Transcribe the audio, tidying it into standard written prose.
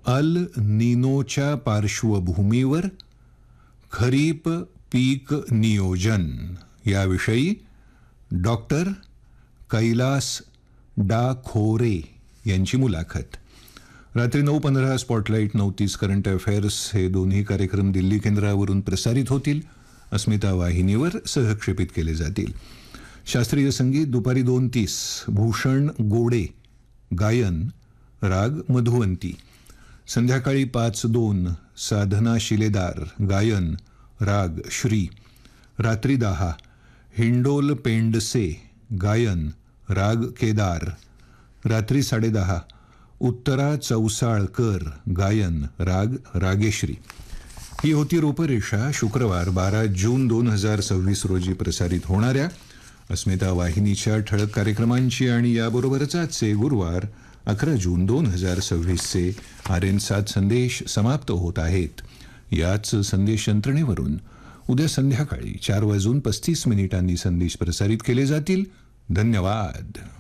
अल नीनोच्या पार्श्वभूमीवर खरीप पीक नियोजन याविषयी डॉक्टर कैलास डाखोरे यांची मुलाखत. रात्री 9:15 स्पॉटलाईट, 9:30 करंट अफेअर्स हे दोन्ही कार्यक्रम दिल्ली केंद्रावरून प्रसारित होतील. अस्मिता वाहिनीवर सहक्षेपित केले जातील. शास्त्रीय संगीत दुपारी 2:30 भूषण गोडे गायन राग मधुवंती. संध्याकाळी 5:02 साधना शिलेदार गायन राग श्री. रात्री 10 हिंडोल पेंडसे गायन राग केदार. रात्री 10:30 उत्तरा चौसाळकर गायन राग रागेश्री. ही होती रूपरेषा शुक्रवार 12 जून 2026 रोजी प्रसारित होणाऱ्या अस्मिता वाहिनीच्या ठळक कार्यक्रमांची आणि याबरोबरच आजचे गुरुवार 11 जून 2026चे RN7 संदेश समाप्त होत आहेत. याच संदेश यंत्रणेवरून उद्या संध्याकाळी 4:35 संदेश प्रसारित केले जातील. धन्यवाद.